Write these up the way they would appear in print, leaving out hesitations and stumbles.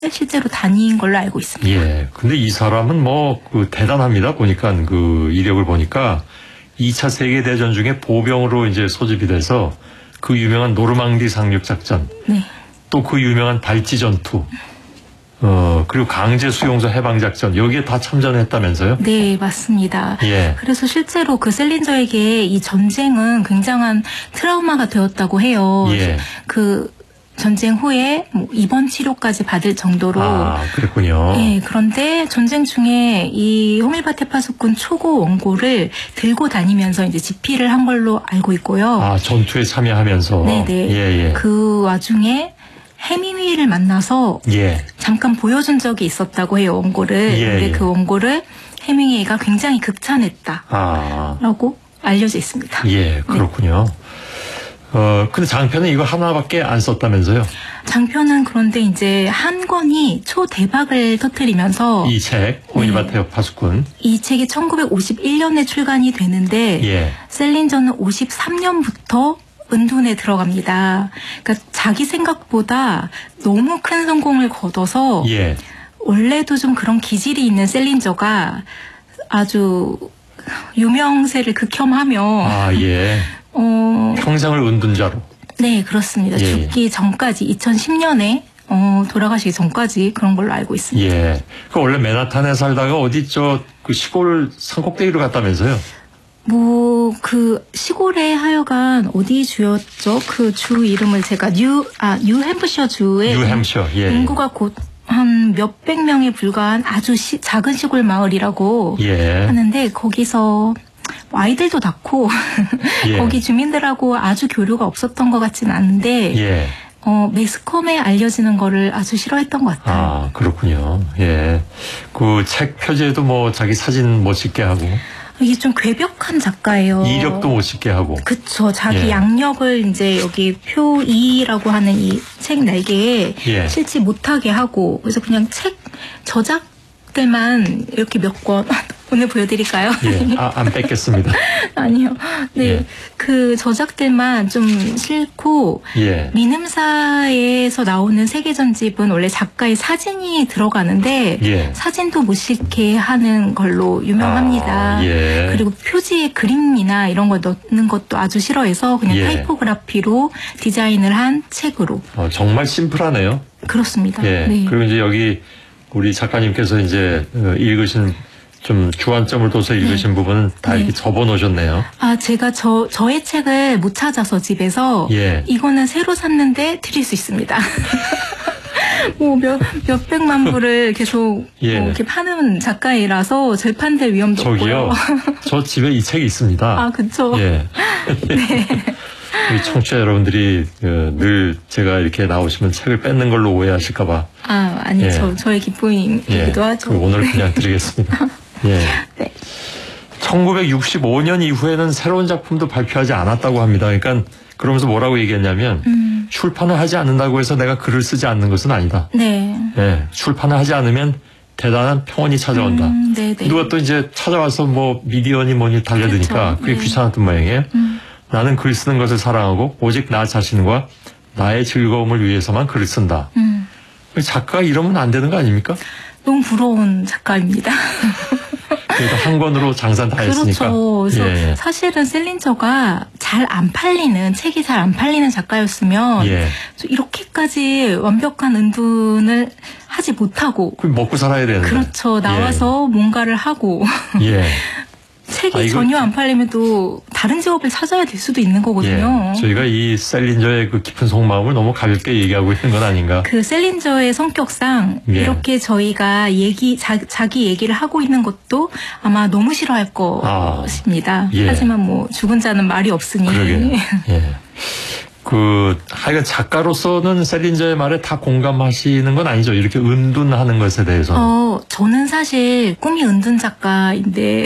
실제로 다닌 걸로 알고 있습니다. 예. 근데 이 사람은 대단합니다. 보니까 이력을 보니까 2차 세계대전 중에 보병으로 이제 소집이 돼서 그 유명한 노르망디 상륙 작전. 네. 또 그 유명한 발지 전투. 그리고 강제 수용소 해방 작전. 여기에 다 참전했다면서요? 네, 맞습니다. 예. 그래서 실제로 그 셀린저에게 이 전쟁은 굉장한 트라우마가 되었다고 해요. 예. 그 전쟁 후에 입원 치료까지 받을 정도로. 아, 그랬군요. 네, 그런데 전쟁 중에 이 호밀바테 파수꾼 초고 원고를 들고 다니면서 이제 집필을 한 걸로 알고 있고요. 아, 전투에 참여하면서. 네네. 예. 그 와중에 해밍웨이를 만나서 예. 잠깐 보여준 적이 있었다고 해요, 원고를. 예, 근데 예. 그 원고를 해밍웨이가 굉장히 극찬했다라고 알려져 있습니다. 예, 그렇군요. 근데 장편은 이거 하나밖에 안 썼다면서요? 장편은 그런데 이제 한 권이 초대박을 터뜨리면서 이 책, 호밀바테 파수꾼. 이 책이 1951년에 출간이 되는데 예. 셀린저는 53년부터 은둔에 들어갑니다. 그러니까 자기 생각보다 너무 큰 성공을 거둬서 예. 원래도 좀 그런 기질이 있는 셀린저가 아주 유명세를 극혐하며 아, 예. 평생을 은둔자로. 네, 그렇습니다. 예. 죽기 전까지 2010년에 돌아가시기 전까지 그런 걸로 알고 있습니다. 예. 원래 맨하탄에 살다가 어디 그 시골 산꼭대기로 갔다면서요? 그 시골에 하여간 어디 주였죠? 그 주 이름을 제가 뉴햄프셔 주의 뉴햄셔. 예. 인구가 곧 한 몇백 명에 불과한 아주 작은 시골 마을이라고 예. 하는데 거기서 아이들도 낳고 예. 거기 주민들하고 아주 교류가 없었던 것 같지는 않은데 예. 매스컴에 알려지는 거를 아주 싫어했던 것 같아요. 아, 그렇군요. 예. 그 책 표지에도 자기 사진 멋있게 하고. 이게 좀 괴벽한 작가예요. 이력도 멋있게 하고. 그쵸. 자기 예. 양력을 이제 여기 표 2라고 하는 이 책 날개에 예. 실지 못하게 하고 그래서 그냥 책 저작들만 이렇게 몇 권 오늘 보여드릴까요? 예. 안 뺏겠습니다. 아니요. 네. 예. 그 저작들만 좀 싫고 예. 민음사에서 나오는 세계전집은 원래 작가의 사진이 들어가는데 예. 사진도 못 싣게 하는 걸로 유명합니다. 아, 예. 그리고 표지에 그림이나 이런 걸 넣는 것도 아주 싫어해서 그냥 예. 타이포그라피로 디자인을 한 책으로. 정말 심플하네요. 그렇습니다. 예. 네. 그리고 이제 여기 우리 작가님께서 이제 읽으신 좀 주안점을 둬서 읽으신 부분은 다 이렇게 접어 놓으셨네요. 아, 제가 저의 책을 못 찾아서 집에서 예. 이거는 새로 샀는데 드릴 수 있습니다. 몇백만 부를 계속 예. 이렇게 파는 작가이라서 절판될 위험도 저기요. 없고요. 저 집에 이 책이 있습니다. 아, 그쵸. 예. 네. 우리 청취자 여러분들이 늘 제가 이렇게 나오시면 책을 뺏는 걸로 오해하실까봐. 아니, 예. 저의 기쁨이기도 하죠. 오늘 그냥 드리겠습니다. 예. 네. 1965년 이후에는 새로운 작품도 발표하지 않았다고 합니다. 그러니까 그러면서 뭐라고 얘기했냐면 출판을 하지 않는다고 해서 내가 글을 쓰지 않는 것은 아니다. 네. 예. 출판을 하지 않으면 대단한 평온이 찾아온다. 네네. 누가 또 이제 찾아와서 미디어니 뭐니 달려드니까 그렇죠. 그게 네. 귀찮았던 모양이에요. 나는 글 쓰는 것을 사랑하고 오직 나 자신과 나의 즐거움을 위해서만 글을 쓴다. 작가가 이러면 안 되는 거 아닙니까? 너무 부러운 작가입니다. 그래도 한 권으로 장사 다 했으니까. 그렇죠. 그래서 예. 사실은 셀린저가 책이 잘 안 팔리는 작가였으면 예. 이렇게까지 완벽한 은둔을 하지 못하고 그럼 먹고 살아야 되는데. 그렇죠. 나와서 뭔가를 하고 예. 책이 전혀 안 팔리면 또 다른 직업을 찾아야 될 수도 있는 거거든요. 예. 저희가 이 셀린저의 그 깊은 속마음을 너무 가볍게 얘기하고 있는 건 아닌가. 그 셀린저의 성격상 예. 이렇게 저희가 자기 얘기를 하고 있는 것도 아마 너무 싫어할 것입니다. 예. 하지만 죽은 자는 말이 없으니. 그러게요. 예. 하여간 작가로서는 셀린저의 말에 다 공감하시는 건 아니죠. 이렇게 은둔하는 것에 대해서. 저는 사실 꿈이 은둔 작가인데.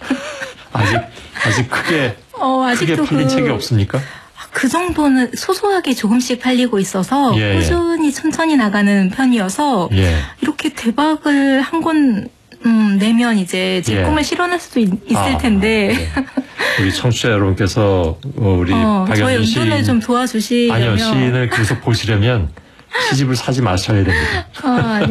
아직 크게 아직도 팔린 책이 없습니까? 그 정도는 소소하게 조금씩 팔리고 있어서 예. 꾸준히 천천히 나가는 편이어서 예. 이렇게 대박을 한 권 내면 이제 제 예. 꿈을 실현할 수도 있을 텐데. 네. 우리 청취자 여러분께서 우리 저의 박연준 은둔을 좀 도와주시려면. 아니요, 시인을 계속 보시려면 시집을 사지 마셔야 됩니다.